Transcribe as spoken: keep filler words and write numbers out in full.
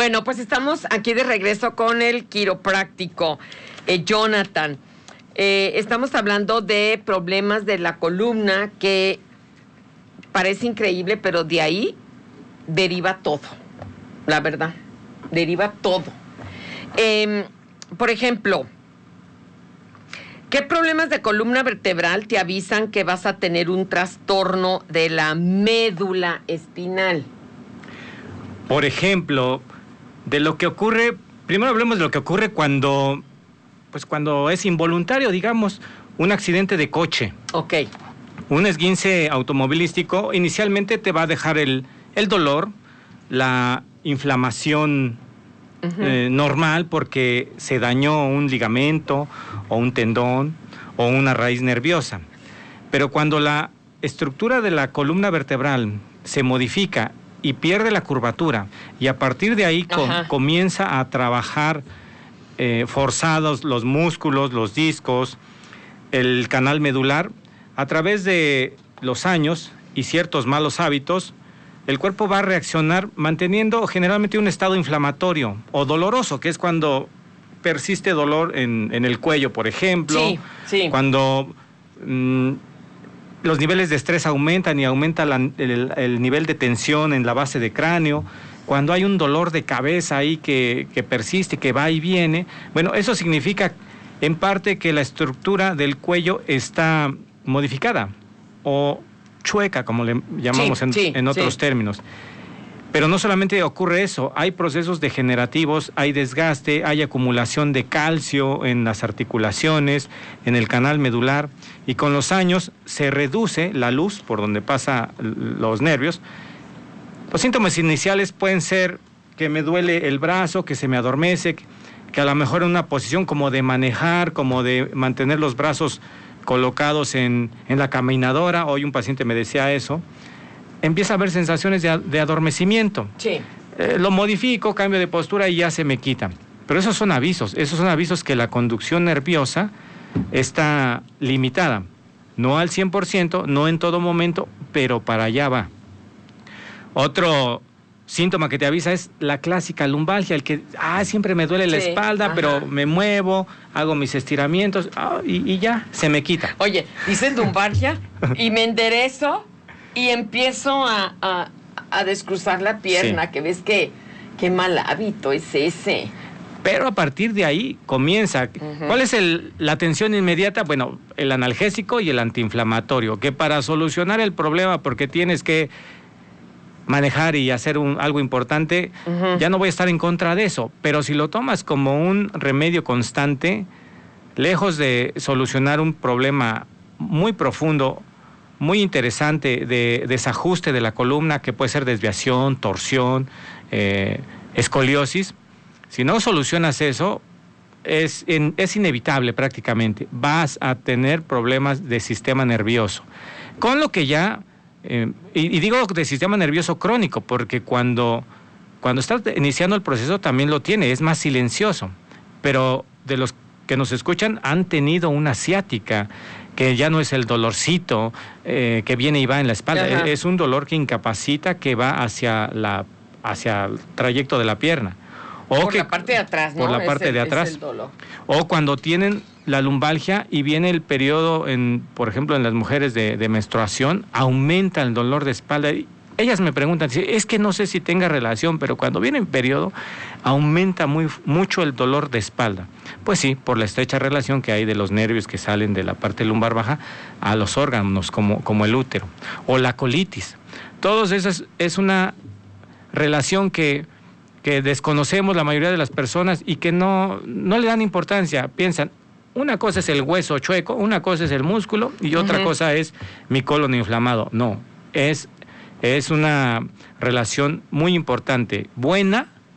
Bueno, pues estamos aquí de regreso con el quiropráctico, eh, Jonathan. Eh, estamos hablando de problemas de la columna que parece increíble, pero de ahí deriva todo, la verdad, deriva todo. Eh, por ejemplo, ¿qué problemas de columna vertebral te avisan que vas a tener un trastorno de la médula espinal? Por ejemplo, de lo que ocurre, primero hablemos de lo que ocurre cuando, pues cuando es involuntario, digamos, un accidente de coche. Ok. Un esguince automovilístico inicialmente te va a dejar el, el dolor, la inflamación uh-huh. eh, normal porque se dañó un ligamento o un tendón o una raíz nerviosa. Pero cuando la estructura de la columna vertebral se modifica y pierde la curvatura, y a partir de ahí com- comienza a trabajar eh, forzados los músculos, los discos, el canal medular, a través de los años y ciertos malos hábitos, el cuerpo va a reaccionar manteniendo generalmente un estado inflamatorio o doloroso, que es cuando persiste dolor en, en el cuello, por ejemplo, sí, sí. cuando mmm, los niveles de estrés aumentan y aumenta la, el, el nivel de tensión en la base de cráneo, cuando hay un dolor de cabeza ahí que, que persiste, que va y viene. Bueno, eso significa en parte que la estructura del cuello está modificada o chueca, como le llamamos sí, en, sí, en otros sí. términos. Pero no solamente ocurre eso, hay procesos degenerativos, hay desgaste, hay acumulación de calcio en las articulaciones, en el canal medular, y con los años se reduce la luz por donde pasan los nervios. Los síntomas iniciales pueden ser que me duele el brazo, que se me adormece, que a lo mejor en una posición como de manejar, como de mantener los brazos colocados en, en la caminadora. Hoy un paciente me decía eso. Empieza a haber sensaciones de, de adormecimiento. Sí. Eh, lo modifico, cambio de postura y ya se me quita. Pero esos son avisos, esos son avisos que la conducción nerviosa está limitada. No al cien por ciento, no en todo momento, pero para allá va. Otro síntoma que te avisa es la clásica lumbalgia, el que, ah, siempre me duele la sí, espalda, ajá. pero me muevo, hago mis estiramientos, ah, y, y ya, se me quita. Oye, dices lumbalgia y me enderezo y empiezo a, a, a descruzar la pierna, sí. que ves que qué mal hábito es ese. Pero a partir de ahí comienza. Uh-huh. ¿Cuál es el, la atención inmediata? Bueno, el analgésico y el antiinflamatorio, que para solucionar el problema, porque tienes que manejar y hacer un, algo importante, uh-huh. ya no voy a estar en contra de eso, pero si lo tomas como un remedio constante, lejos de solucionar un problema muy profundo, muy interesante de desajuste de la columna, que puede ser desviación, torsión, eh, escoliosis, si no solucionas eso, es, en, es inevitable prácticamente, vas a tener problemas de sistema nervioso, con lo que ya... Eh, y, y digo de sistema nervioso crónico, porque cuando, cuando estás iniciando el proceso también lo tiene, es más silencioso. Pero de los que nos escuchan han tenido una ciática, que ya no es el dolorcito eh, que viene y va en la espalda, es, es un dolor que incapacita, que va hacia, la, hacia el trayecto de la pierna. O por que, la parte de atrás, ¿no? Por la parte es el, de atrás. Es el dolor. O cuando tienen la lumbalgia y viene el periodo, en, por ejemplo, en las mujeres de, de menstruación, aumenta el dolor de espalda. Y ellas me preguntan, es que no sé si tenga relación, pero cuando viene el periodo, aumenta muy, mucho el dolor de espalda. Pues sí, por la estrecha relación que hay de los nervios que salen de la parte lumbar baja a los órganos, como, como el útero. O la colitis. Todos esas es una relación que... que desconocemos la mayoría de las personas y que no, no le dan importancia. Piensan, una cosa es el hueso chueco, una cosa es el músculo y otra uh-huh. cosa es mi colon inflamado. No, es, es una relación muy importante, buena,